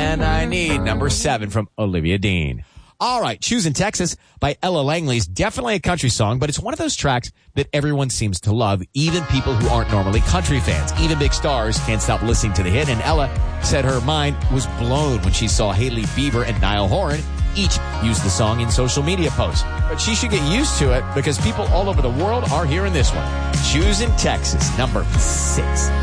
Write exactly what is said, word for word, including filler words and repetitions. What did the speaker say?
man I need. Number seven from Olivia Dean. All right, Choosing Texas by Ella Langley is definitely a country song, but it's one of those tracks that everyone seems to love, even people who aren't normally country fans. Even big stars can't stop listening to the hit, and Ella said her mind was blown when she saw Hailey Bieber and Niall Horan each use the song in social media posts. But she should get used to it because people all over the world are hearing this one. Choosing Texas, number six.